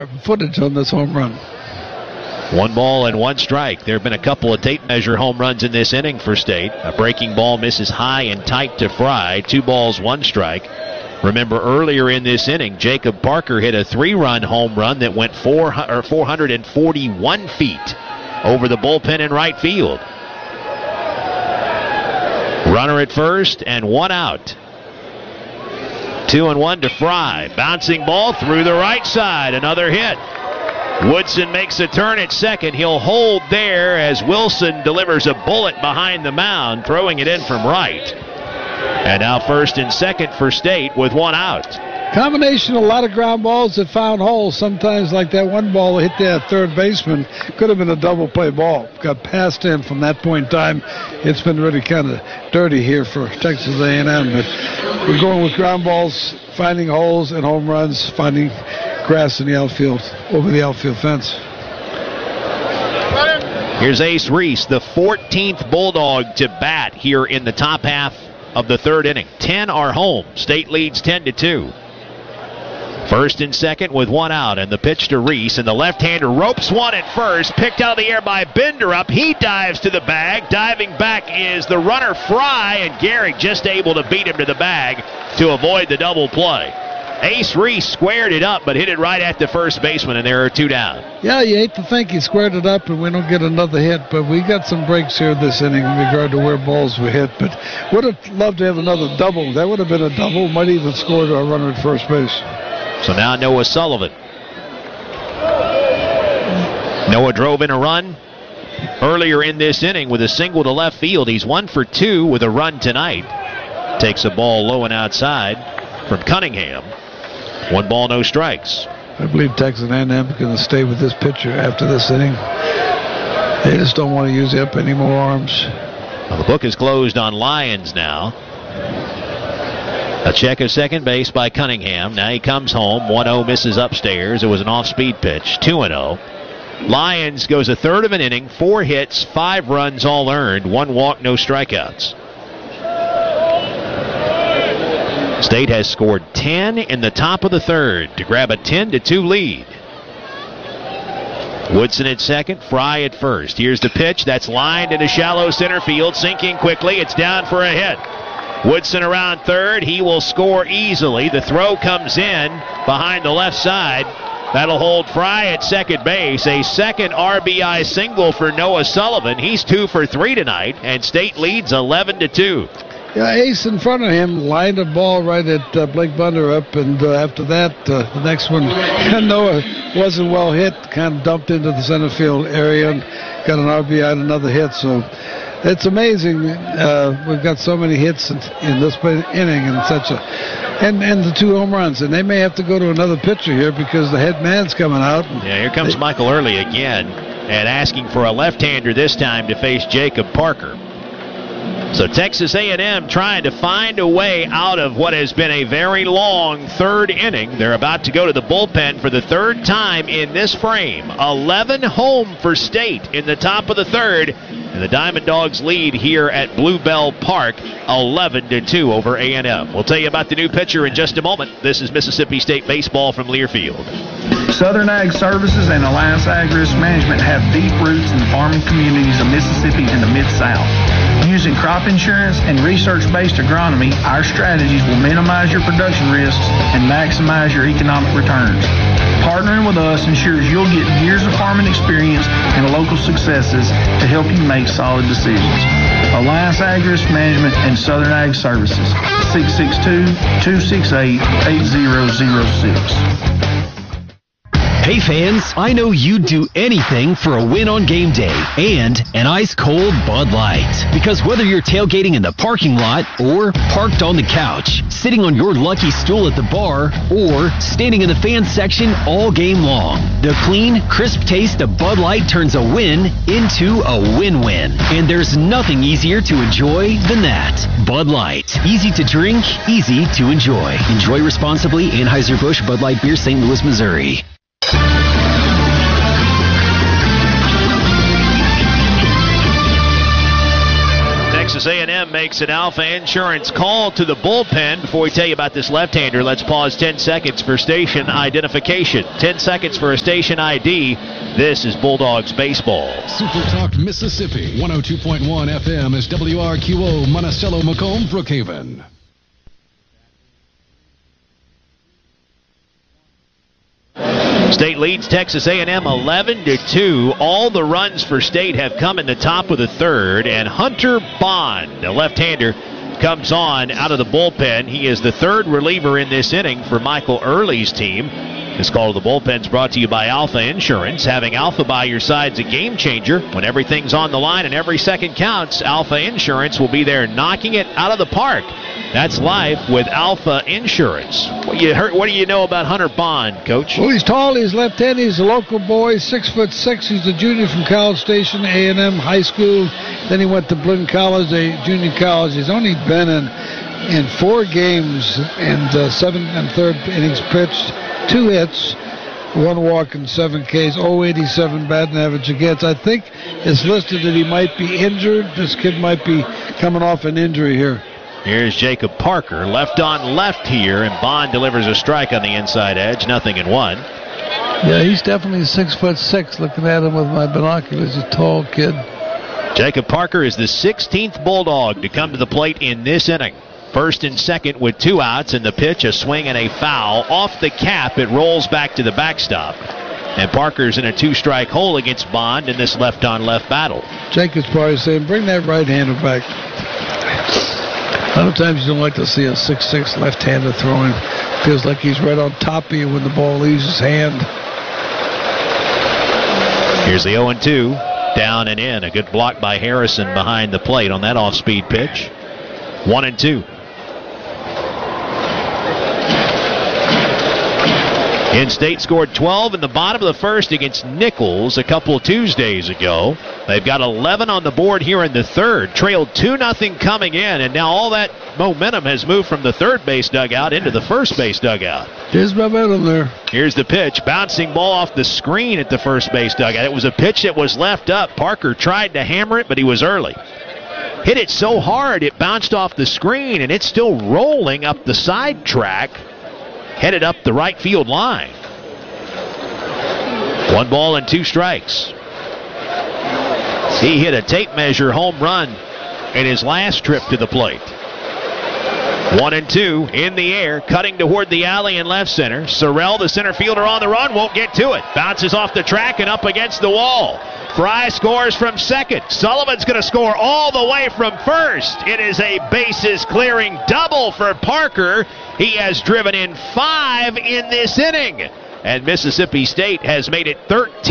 footage on this home run. 1 ball and 1 strike. There have been a couple of tape measure home runs in this inning for State. A breaking ball misses high and tight to Fry. 2 balls, 1 strike. Remember earlier in this inning, Jacob Parker hit a 3-run home run that went 441 feet over the bullpen in right field. Runner at first and 1 out. 2-1 to Fry. Bouncing ball through the right side. Another hit. Woodson makes a turn at second. He'll hold there as Wilson delivers a bullet behind the mound, throwing it in from right. And now first and second for State with 1 out. Combination of a lot of ground balls that found holes. Sometimes like that 1 ball hit that third baseman. Could have been a double play ball. Got past him from that point in time. It's been really kind of dirty here for Texas A&M. But we're going with ground balls, finding holes and home runs, finding grass in the outfield, over the outfield fence. Here's Ace Reese, the 14th Bulldog to bat here in the top half of the 3rd inning. 10 are home. State leads 10-2. First and second with 1 out, and the pitch to Reese, and the left-hander ropes one at first, picked out of the air by Binderup. He dives to the bag. Diving back is the runner Fry, and Gehrig just able to beat him to the bag to avoid the double play. Ace Reese squared it up, but hit it right at the first baseman, and there are 2 down. Yeah, you hate to think he squared it up and we don't get another hit, but we got some breaks here this inning in regard to where balls were hit. But would have loved to have another double. That would have been a double. Might even scored our runner at first base. So now Noah Sullivan. Noah drove in a run earlier in this inning with a single to left field. He's 1 for 2 with a run tonight. Takes a ball low and outside from Cunningham. 1 ball, no strikes. I believe Texas A&M is going to stay with this pitcher after this inning. They just don't want to use up any more arms. Well, the book is closed on Lyons now. A check of second base by Cunningham. Now he comes home. 1-0 misses upstairs. It was an off-speed pitch. 2-0. Lyons goes a third of an inning, 4 hits, 5 runs all earned, 1 walk, no strikeouts. State has scored 10 in the top of the 3rd to grab a 10-2 lead. Woodson at second, Fry at first. Here's the pitch. That's lined into shallow center field. Sinking quickly. It's down for a hit. Woodson around third. He will score easily. The throw comes in behind the left side. That'll hold Fry at second base. A second RBI single for Noah Sullivan. He's 2 for 3 tonight, and State leads 11-2. Yeah, Ace in front of him lined a ball right at Blake Binderup, and after that, the next one, Noah wasn't well hit, kind of dumped into the center field area and got an RBI and another hit. So it's amazing. We've got so many hits in this inning and and the 2 home runs, and they may have to go to another pitcher here because the head man's coming out. Yeah, here comes Michael Early again, and asking for a left-hander this time to face Jacob Parker. So Texas A&M trying to find a way out of what has been a very long 3rd inning. They're about to go to the bullpen for the 3rd time in this frame. 11 home for State in the top of the 3rd. And the Diamond Dogs lead here at Bluebell Park 11-2 over A&M. We'll tell you about the new pitcher in just a moment. This is Mississippi State baseball from Learfield. Southern Ag Services and Alliance Ag Risk Management have deep roots in the farming communities of Mississippi and the Mid-South. Using crop insurance and research-based agronomy, our strategies will minimize your production risks and maximize your economic returns. Partnering with us ensures you'll get years of farming experience and local successes to help you make solid decisions. Alliance Ag Risk Management and Southern Ag Services, 662-268-8006. Hey fans, I know you'd do anything for a win on game day and an ice-cold Bud Light. Because whether you're tailgating in the parking lot or parked on the couch, sitting on your lucky stool at the bar, or standing in the fan section all game long, the clean, crisp taste of Bud Light turns a win into a win-win. And there's nothing easier to enjoy than that. Bud Light. Easy to drink, easy to enjoy. Enjoy responsibly. Anheuser-Busch Bud Light Beer, St. Louis, Missouri. Texas A&M A&M makes an Alpha Insurance call to the bullpen. Before we tell you about this left-hander, let's pause 10 seconds for station identification. 10 seconds for a station ID. This is Bulldogs baseball. Super Talk Mississippi, 102.1 FM is WRQO, Monticello, Macomb, Brookhaven. State leads Texas A&M 11-2. All the runs for State have come in the top of the third, and Hunter Bond, a left-hander, comes on out of the bullpen. He is the third reliever in this inning for Michael Early's team. This call to the bullpen is brought to you by Alpha Insurance. Having Alpha by your side is a game changer. When everything's on the line and every second counts, Alpha Insurance will be there knocking it out of the park. That's life with Alpha Insurance. What do you know about Hunter Bond, Coach? Well, he's tall. He's left-handed. He's a local boy, 6'6". He's a junior from College Station A&M High School. Then he went to Blinn College, a junior college. He's only been in 4 games and 7 3rd innings pitched, 2 hits, 1 walk, and 7 Ks, 0.87 batting average against. I think it's listed that he might be injured. This kid might be coming off an injury here. Here's Jacob Parker, left on left here, and Bond delivers a strike on the inside edge, 0-1. Yeah, he's definitely 6'6". Looking at him with my binoculars, a tall kid. Jacob Parker is the 16th Bulldog to come to the plate in this inning. First and second with 2 outs, and the pitch, a swing and a foul. Off the cap, it rolls back to the backstop. And Parker's in a 2-strike hole against Bond in this left-on-left battle. Jacob's probably saying, bring that right-hander back. A lot of times you don't like to see a 6'6" left-hander throwing. Feels like he's right on top of you when the ball leaves his hand. Here's the 0-2. Down and in. A good block by Harrison behind the plate on that off-speed pitch. 1-2. In-State scored 12 in the bottom of the first against Nichols a couple of Tuesdays ago. They've got 11 on the board here in the third. Trailed 2-0 coming in, and now all that momentum has moved from the third base dugout into the first base dugout. There's momentum there. Here's the pitch. Bouncing ball off the screen at the first base dugout. It was a pitch that was left up. Parker tried to hammer it, but he was early. Hit it so hard it bounced off the screen, and it's still rolling up the side track, headed up the right field line. 1 ball and 2 strikes. He hit a tape measure home run in his last trip to the plate. 1-2 in the air, cutting toward the alley in left center. Sorrell, the center fielder, on the run, won't get to it. Bounces off the track and up against the wall. Fry scores from second. Sullivan's going to score all the way from first. It is a bases-clearing double for Parker. He has driven in 5 in this inning. And Mississippi State has made it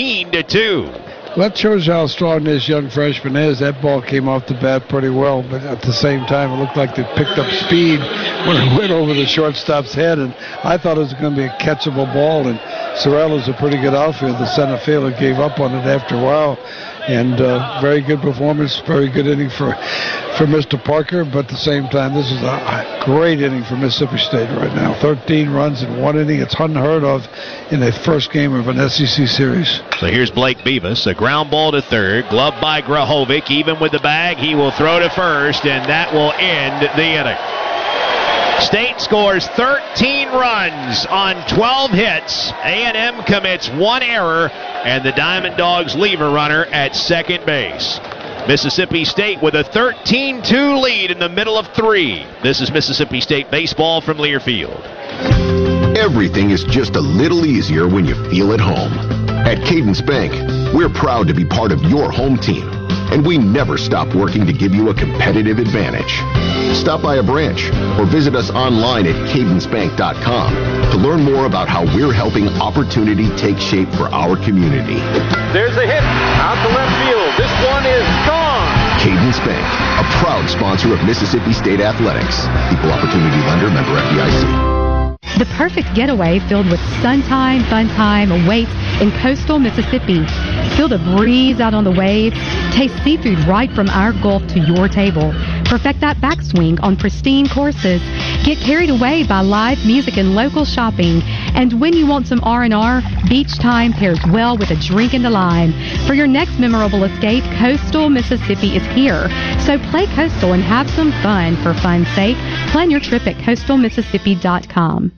13-2. Well, that shows how strong this young freshman is. That ball came off the bat pretty well, but at the same time, it looked like they picked up speed when it went over the shortstop's head, and I thought it was going to be a catchable ball, and Sorrell is a pretty good outfielder. The center fielder gave up on it after a while, and very good performance, very good inning for Mr. Parker, but at the same time, this is a great inning for Mississippi State right now. 13 runs in 1 inning. It's unheard of in a first game of an SEC series. So here's Blake Beavis, a ground ball to third, gloved by Grahovic. Even with the bag, he will throw to first, and that will end the inning. State scores 13 runs on 12 hits. A&M commits 1 error, and the Diamond Dogs leave a runner at second base. Mississippi State with a 13-2 lead in the middle of 3. This is Mississippi State baseball from Learfield. Everything is just a little easier when you feel at home. At Cadence Bank, we're proud to be part of your home team, and we never stop working to give you a competitive advantage. Stop by a branch or visit us online at cadencebank.com to learn more about how we're helping opportunity take shape for our community. There's a hit out to left field. This one is gone. Cadence Bank, a proud sponsor of Mississippi State Athletics. Equal Opportunity Lender, member FDIC. The perfect getaway filled with sun time, fun time, awaits in coastal Mississippi. Feel the breeze out on the waves. Taste seafood right from our Gulf to your table. Perfect that backswing on pristine courses. Get carried away by live music and local shopping. And when you want some R&R, beach time pairs well with a drink and a lime. For your next memorable escape, Coastal Mississippi is here. So play Coastal and have some fun. For fun's sake, plan your trip at coastalmississippi.com.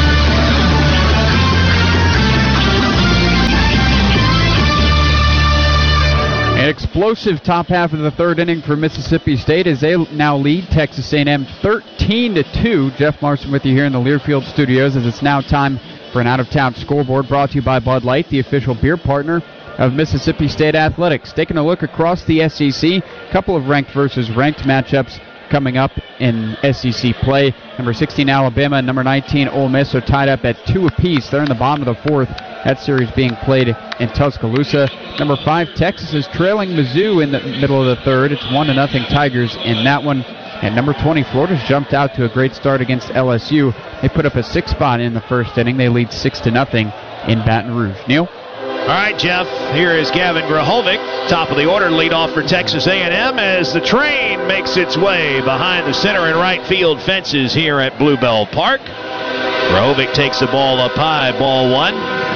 An explosive top half of the third inning for Mississippi State as they now lead Texas A&M 13-2. Jeff Marson with you here in the Learfield studios as it's now time for an out-of-town scoreboard brought to you by Bud Light, the official beer partner of Mississippi State Athletics. Taking a look across the SEC, a couple of ranked versus ranked matchups coming up in SEC play. Number 16 Alabama and number 19 Ole Miss are tied up at 2 apiece. They're in the bottom of the fourth. That series being played in Tuscaloosa. Number 5 Texas is trailing Mizzou in the middle of the third. It's 1-0 Tigers in that one. And number 20 Florida's jumped out to a great start against LSU. They put up a 6 spot in the first inning. They lead 6-0 in Baton Rouge. Neil? All right, Jeff, here is Gavin Grahovic, top of the order, leadoff for Texas A&M as the train makes its way behind the center and right field fences here at Bluebell Park. Grahovic takes the ball up high, ball one.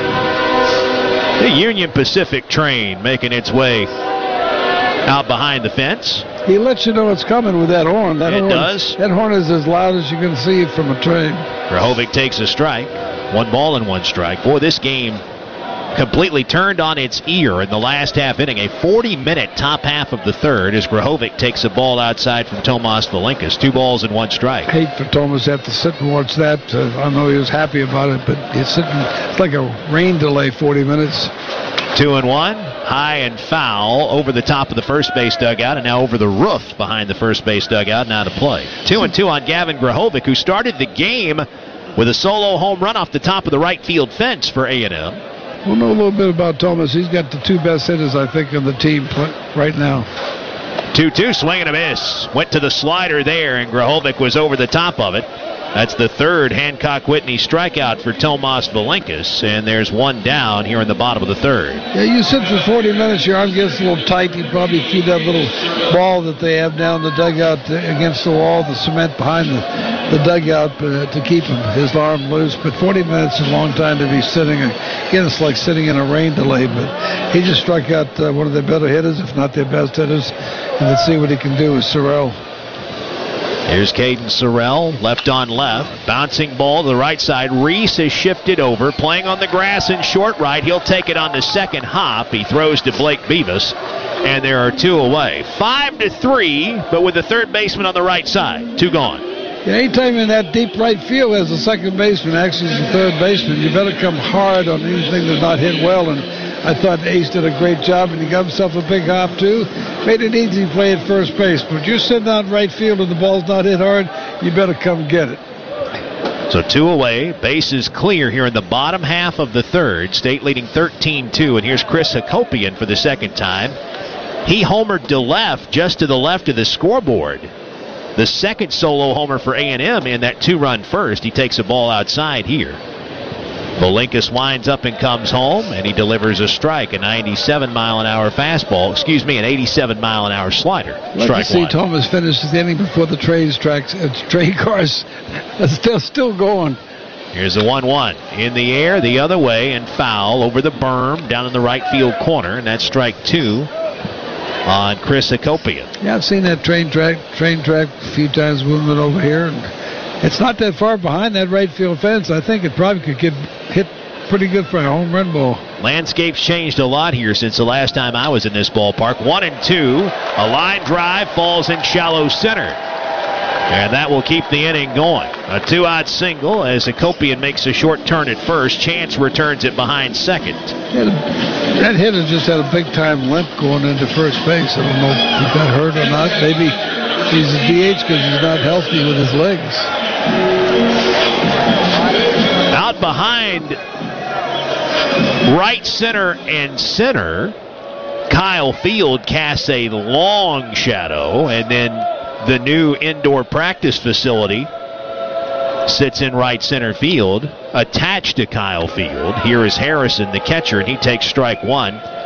The Union Pacific train making its way out behind the fence. He lets you know it's coming with that horn. That horn does. That horn is as loud as you can see it from a train. Grahovic takes a strike. 1 ball and 1 strike. Boy, this game completely turned on its ear in the last half inning. A 40-minute top half of the third as Grahovic takes a ball outside from Tomas Valinkas. 2 balls and 1 strike. I hate for Tomas to have to sit and watch that. I know he was happy about it, but it's like a rain delay, 40 minutes. 2-1. High and foul over the top of the first base dugout and now over the roof behind the first base dugout and out of play. 2-2 on Gavin Grahovic, who started the game with a solo home run off the top of the right field fence for A&M. We'll know a little bit about Tomas. He's got the 2 best hitters, I think, on the team right now. 2-2, swing and a miss. Went to the slider there, and Grahovic was over the top of it. That's the third Hancock-Whitney strikeout for Tomas Valinkas, and there's 1 down here in the bottom of the third. Yeah, you sit for 40 minutes, your arm gets a little tight. You probably feed that little ball that they have down the dugout against the wall, the cement behind the dugout to keep his arm loose. But 40 minutes is a long time to be sitting. Again, it's like sitting in a rain delay. But he just struck out one of their better hitters, if not their best hitters. And let's see what he can do with Sorrell. Here's Caden Sorrell, left on left. Bouncing ball to the right side. Reese has shifted over, playing on the grass in short right. He'll take it on the second hop. He throws to Blake Beavis, and there are 2 away. 5-3, but with the third baseman on the right side. 2 gone. Yeah, anytime in that deep right field as a second baseman, actually as a third baseman, you better come hard on anything that's not hit well. And I thought Ace did a great job, and he got himself a big hop, too. Made it easy to play at first base. But if you're sitting out right field and the ball's not hit hard, you better come get it. So 2 away. Base is clear here in the bottom half of the third. State leading 13-2. And here's Chris Hakopian for the second time. He homered to left, just to the left of the scoreboard. The second solo homer for A&M in that 2-run first. He takes a ball outside here. Valinkas winds up and comes home, and he delivers a strike, a 97-mile-an-hour fastball. Excuse me, an 87-mile-an-hour slider. Like Strike to see 1. Thomas finish the inning before the train cars are still going. Here's the 1-1. In the air, the other way, and foul over the berm down in the right field corner, and that's strike 2 on Chris Hakopian. Yeah, I've seen that train track a few times moving over here, and it's not that far behind that right field fence. I think it probably could get hit pretty good for a home run ball. Landscape's changed a lot here since the last time I was in this ballpark. 1-2. A line drive falls in shallow center. And that will keep the inning going. A 2-out single as Hakopian makes a short turn at first. Chance returns it behind second. Yeah, that hitter just had a big-time limp going into first base. I don't know if he got hurt or not. Maybe he's a DH because he's not healthy with his legs. Out behind right center and center, Kyle Field casts a long shadow, and then the new indoor practice facility sits in right center field attached to Kyle Field. Here is Harrison, the catcher, and he takes strike 1.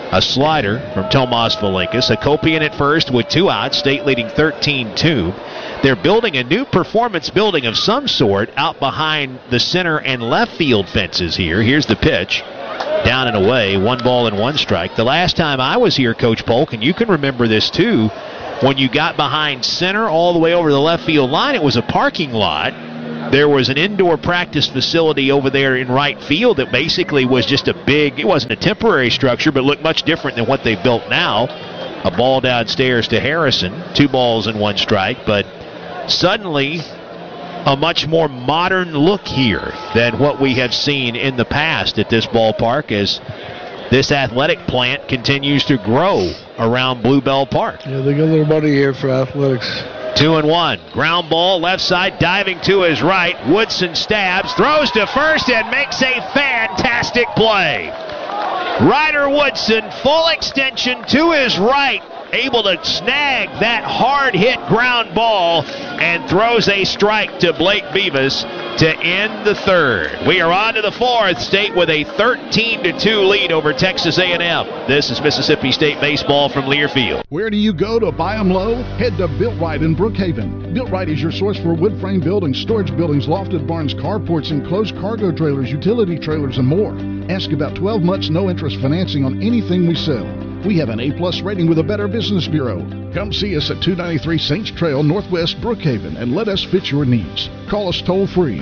A slider from Tomas Valinkas. Hakopian at first with 2 outs. State leading 13-2. They're building a new performance building of some sort out behind the center and left field fences here. Here's the pitch. Down and away. 1 ball and 1 strike. The last time I was here, Coach Polk, and you can remember this too, when you got behind center all the way over the left field line, it was a parking lot. There was an indoor practice facility over there in right field that basically was just a big, it wasn't a temporary structure, but looked much different than what they've built now. A ball downstairs to Harrison, 2 balls and 1 strike, but suddenly a much more modern look here than what we have seen in the past at this ballpark as this athletic plant continues to grow around Bluebell Park. Yeah, they got a little money here for athletics. 2-1. Ground ball, left side, diving to his right. Woodson stabs, throws to first, and makes a fantastic play. Ryder Woodson, full extension to his right, able to snag that hard-hit ground ball and throws a strike to Blake Beavis to end the 3rd. We are on to the 4th. State with a 13-2 lead over Texas A&M. This is Mississippi State baseball from Learfield. Where do you go to buy them low? Head to Built Right in Brookhaven. Built Right is your source for wood frame buildings, storage buildings, lofted barns, carports, enclosed cargo trailers, utility trailers, and more. Ask about 12 months no-interest financing on anything we sell. We have an A+ rating with a Better Business Bureau. Come see us at 293 Saints Trail, Northwest Brookhaven, and let us fit your needs. Call us toll-free,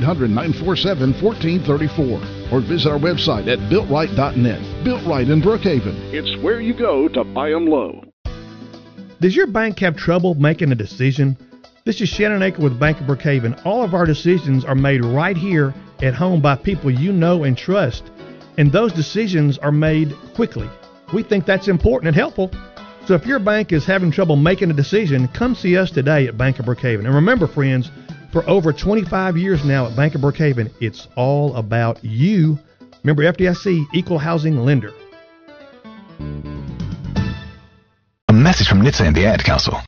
1-800-947-1434, or visit our website at BuiltRight.net. Built Right in Brookhaven. It's where you go to buy them low. Does your bank have trouble making a decision? This is Shannon Aker with Bank of Brookhaven. All of our decisions are made right here at home by people you know and trust, and those decisions are made quickly. We think that's important and helpful. So if your bank is having trouble making a decision, come see us today at Bank of Brookhaven. And remember, friends, for over 25 years now at Bank of Brookhaven, it's all about you. Remember, FDIC, Equal Housing Lender. A message from NHTSA and the Ad Council.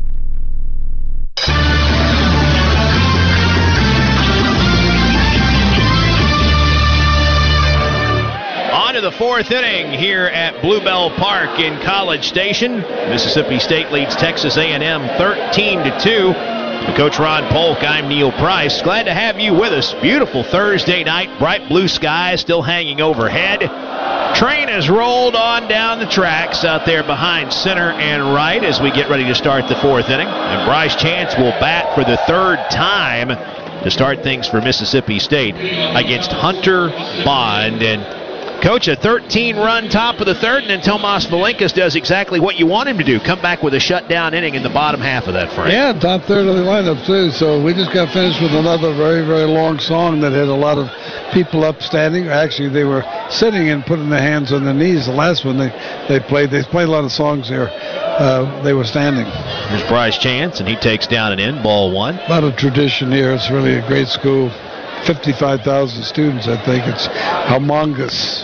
To the 4th inning here at Bluebell Park in College Station. Mississippi State leads Texas A&M 13-2. For Coach Ron Polk, I'm Neil Price. Glad to have you with us. Beautiful Thursday night, bright blue skies still hanging overhead. Train has rolled on down the tracks out there behind center and right as we get ready to start the 4th inning. And Bryce Chance will bat for the 3rd time to start things for Mississippi State against Hunter Bond. And Coach, a 13-run top of the 3rd, and then Tomas Valinkas does exactly what you want him to do, come back with a shutdown inning in the bottom half of that frame. Yeah, top 3rd of the lineup, too. So we just got finished with another very, very long song that had a lot of people up standing. Actually, they were sitting and putting their hands on their knees. The last one they played a lot of songs here. They were standing. Here's Bryce Chance, and he takes down and in, ball 1. A lot of tradition here. It's really a great school. 55,000 students, I think. It's humongous.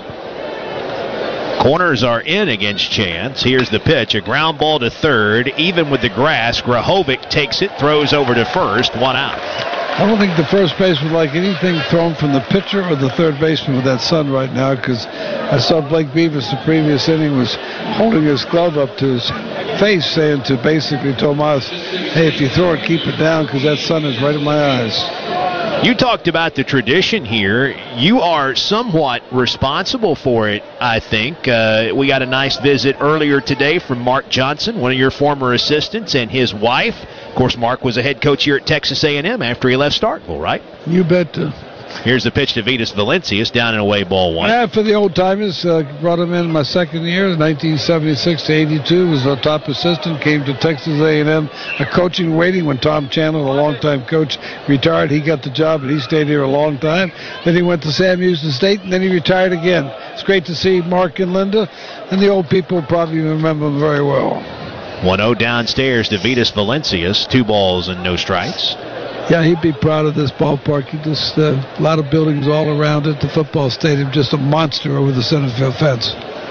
Corners are in against Chance. Here's the pitch. A ground ball to 3rd. Even with the grass, Grahovic takes it, throws over to 1st. 1 out. I don't think the first base would like anything thrown from the pitcher or the 3rd baseman with that sun right now, because I saw Blake Beavis the previous inning was holding his glove up to his face, saying to basically Tomas, hey, if you throw it, keep it down, because that sun is right in my eyes. You talked about the tradition here. You are somewhat responsible for it, I think. We got a nice visit earlier today from Mark Johnson, one of your former assistants, and his wife. Of course, Mark was a head coach here at Texas A&M after he left Starkville, right? You bet. Here's the pitch to Vitas Valencius, down and away, ball 1. Yeah, for the old-timers, brought him in my 2nd year, 1976 to 82, was a top assistant, came to Texas A&M, a coaching waiting when Tom Chandler, a longtime coach, retired. He got the job, and he stayed here a long time. Then he went to Sam Houston State, and then he retired again. It's great to see Mark and Linda, and the old people probably remember him very well. 1-0 downstairs to Vitas Valencius, 2 balls and no strikes. Yeah, he'd be proud of this ballpark. He just a lot of buildings all around it. The football stadium, just a monster over the center field fence.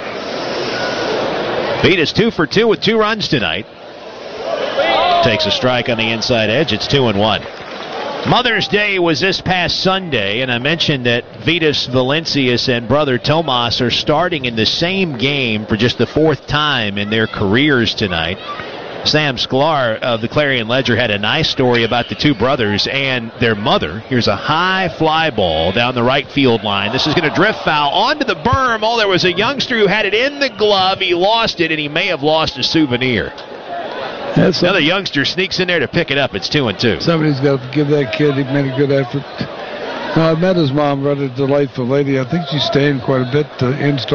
Vitas 2 for 2 with 2 runs tonight. Takes a strike on the inside edge. It's 2-1. Mother's Day was this past Sunday, and I mentioned that Vitas Valencius and brother Tomas are starting in the same game for just the fourth time in their careers tonight. Sam Sklar of the Clarion Ledger had a nice story about the two brothers and their mother. Here's a high fly ball down the right field line. This is going to drift foul onto the berm. Oh, there was a youngster who had it in the glove. He lost it, and he may have lost a souvenir. Another youngster sneaks in there to pick it up. It's 2-2. Somebody's got to give that kid. He made a good effort. I met his mom, rather delightful lady. I think she's staying quite a bit in